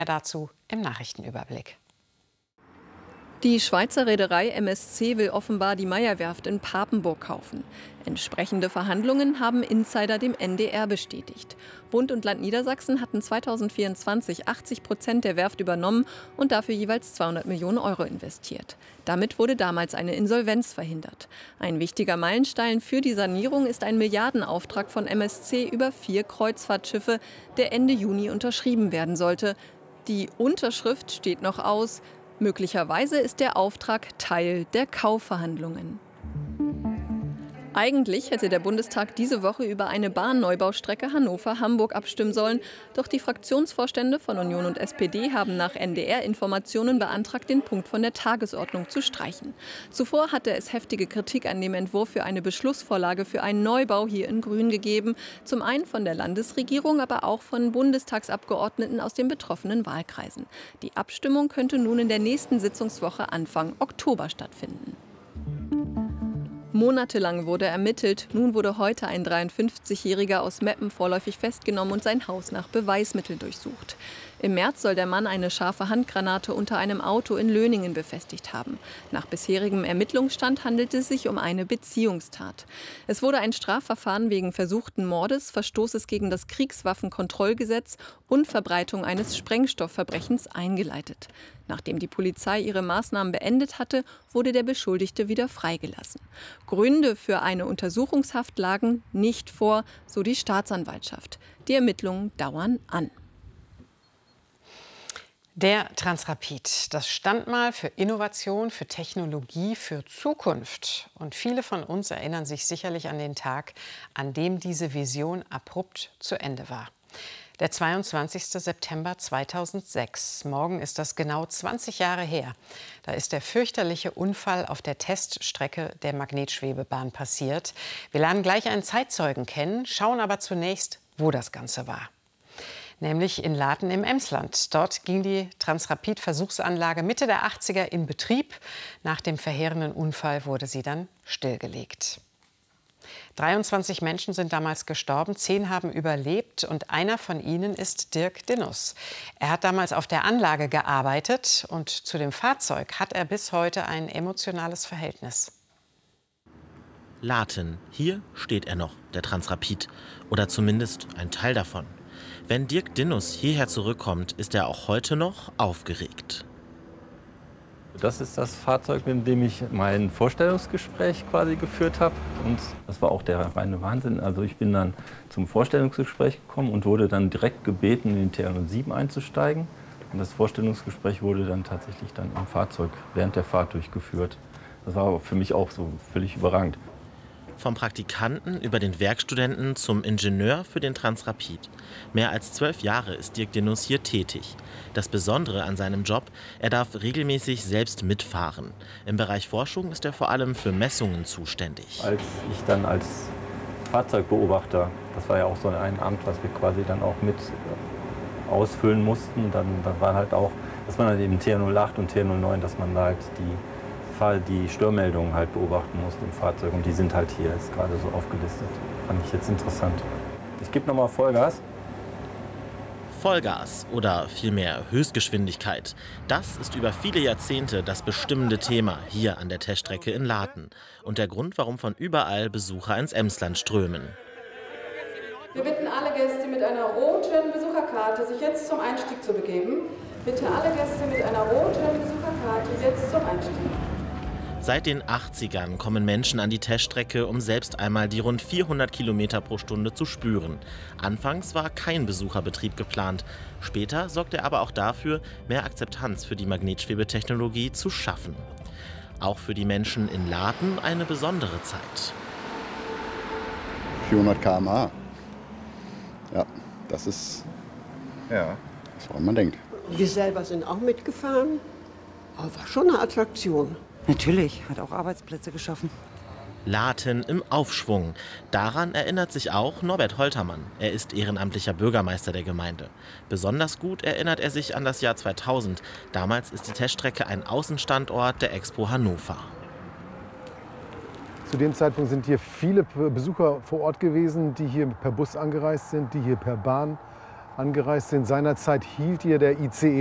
Dazu im Nachrichtenüberblick. Die Schweizer Reederei MSC will offenbar die Meyer-Werft in Papenburg kaufen. Entsprechende Verhandlungen haben Insider dem NDR bestätigt. Bund und Land Niedersachsen hatten 2024 80% der Werft übernommen und dafür jeweils 200 Millionen Euro investiert. Damit wurde damals eine Insolvenz verhindert. Ein wichtiger Meilenstein für die Sanierung ist ein Milliardenauftrag von MSC über 4 Kreuzfahrtschiffe, der Ende Juni unterschrieben werden sollte. Die Unterschrift steht noch aus. Möglicherweise ist der Auftrag Teil der Kaufverhandlungen. Eigentlich hätte der Bundestag diese Woche über eine Bahnneubaustrecke Hannover-Hamburg abstimmen sollen. Doch die Fraktionsvorstände von Union und SPD haben nach NDR-Informationen beantragt, den Punkt von der Tagesordnung zu streichen. Zuvor hatte es heftige Kritik an dem Entwurf für eine Beschlussvorlage für einen Neubau hier in Grün gegeben. Zum einen von der Landesregierung, aber auch von Bundestagsabgeordneten aus den betroffenen Wahlkreisen. Die Abstimmung könnte nun in der nächsten Sitzungswoche Anfang Oktober stattfinden. Monatelang wurde ermittelt. Nun wurde heute ein 53-Jähriger aus Meppen vorläufig festgenommen und sein Haus nach Beweismitteln durchsucht. Im März soll der Mann eine scharfe Handgranate unter einem Auto in Löningen befestigt haben. Nach bisherigem Ermittlungsstand handelt es sich um eine Beziehungstat. Es wurde ein Strafverfahren wegen versuchten Mordes, Verstoßes gegen das Kriegswaffenkontrollgesetz und Verbreitung eines Sprengstoffverbrechens eingeleitet. Nachdem die Polizei ihre Maßnahmen beendet hatte, wurde der Beschuldigte wieder freigelassen. Gründe für eine Untersuchungshaft lagen nicht vor, so die Staatsanwaltschaft. Die Ermittlungen dauern an. Der Transrapid, das Standmal für Innovation, für Technologie, für Zukunft. Und viele von uns erinnern sich sicherlich an den Tag, an dem diese Vision abrupt zu Ende war. Der 22. September 2006. Morgen ist das genau 20 Jahre her. Da ist der fürchterliche Unfall auf der Teststrecke der Magnetschwebebahn passiert. Wir lernen gleich einen Zeitzeugen kennen, schauen aber zunächst, wo das Ganze war. Nämlich in Laten im Emsland. Dort ging die Transrapid-Versuchsanlage Mitte der 80er in Betrieb. Nach dem verheerenden Unfall wurde sie dann stillgelegt. 23 Menschen sind damals gestorben, 10 haben überlebt und einer von ihnen ist Dirk Dinnus. Er hat damals auf der Anlage gearbeitet und zu dem Fahrzeug hat er bis heute ein emotionales Verhältnis. Laten, hier steht er noch, der Transrapid. Oder zumindest ein Teil davon. Wenn Dirk Dinnus hierher zurückkommt, ist er auch heute noch aufgeregt. Das ist das Fahrzeug, mit dem ich mein Vorstellungsgespräch quasi geführt habe. Und das war auch der reine Wahnsinn. Also ich bin dann zum Vorstellungsgespräch gekommen und wurde dann direkt gebeten, in den T107 einzusteigen. Und das Vorstellungsgespräch wurde dann tatsächlich dann im Fahrzeug während der Fahrt durchgeführt. Das war für mich auch so völlig überragend. Vom Praktikanten über den Werkstudenten zum Ingenieur für den Transrapid. Mehr als 12 Jahre ist Dirk Dinnus hier tätig. Das Besondere an seinem Job, er darf regelmäßig selbst mitfahren. Im Bereich Forschung ist er vor allem für Messungen zuständig. Als ich dann als Fahrzeugbeobachter, das war ja auch so ein Amt, was wir quasi dann auch mit ausfüllen mussten, dann war halt auch, dass man dann eben T08 und T09, dass man da halt die Störmeldungen halt beobachten muss im Fahrzeug. Und die sind halt hier, ist gerade so aufgelistet. Fand ich jetzt interessant. Ich gebe nochmal Vollgas. Vollgas oder vielmehr Höchstgeschwindigkeit. Das ist über viele Jahrzehnte das bestimmende Thema hier an der Teststrecke in Laten. Und der Grund, warum von überall Besucher ins Emsland strömen. Wir bitten alle Gäste mit einer roten Besucherkarte, sich jetzt zum Einstieg zu begeben. Bitte alle Gäste mit einer roten Besucherkarte jetzt zum Einstieg. Seit den 80ern kommen Menschen an die Teststrecke, um selbst einmal die rund 400 Kilometer pro Stunde zu spüren. Anfangs war kein Besucherbetrieb geplant. Später sorgte er aber auch dafür, mehr Akzeptanz für die Magnetschwebetechnologie zu schaffen. Auch für die Menschen in Laten eine besondere Zeit. 400 km/h. Ja, das ist was man denkt. Wir selber sind auch mitgefahren. Aber war schon eine Attraktion. Natürlich, hat auch Arbeitsplätze geschaffen. Laten im Aufschwung. Daran erinnert sich auch Norbert Holtermann. Er ist ehrenamtlicher Bürgermeister der Gemeinde. Besonders gut erinnert er sich an das Jahr 2000. Damals ist die Teststrecke ein Außenstandort der Expo Hannover. Zu dem Zeitpunkt sind hier viele Besucher vor Ort gewesen, die hier per Bus angereist sind, die hier per Bahn angereist sind. Seinerzeit hielt ihr der ICE